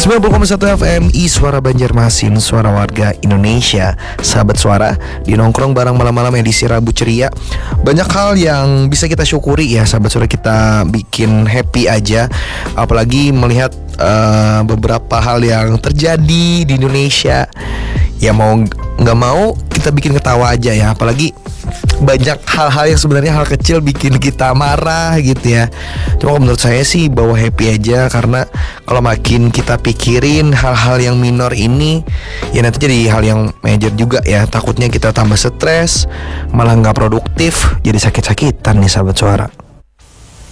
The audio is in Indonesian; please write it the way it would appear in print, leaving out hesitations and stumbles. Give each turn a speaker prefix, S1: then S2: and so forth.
S1: 90,1 FMI Suara Banjarmasin, suara warga Indonesia. Sahabat suara, di nongkrong bareng malam-malam edisi Rabu ceria. Banyak hal yang bisa kita syukuri ya sahabat suara, kita bikin happy aja. Apalagi melihat beberapa hal yang terjadi di Indonesia. Ya mau nggak mau kita bikin ketawa aja ya. Apalagi banyak hal-hal yang sebenarnya hal kecil bikin kita marah gitu ya. Cuma menurut saya sih bawa happy aja, karena kalau makin kita pikirin hal-hal yang minor ini, ya nanti jadi hal yang major juga ya. Takutnya kita tambah stres, malah nggak produktif, jadi sakit-sakitan nih sahabat suara.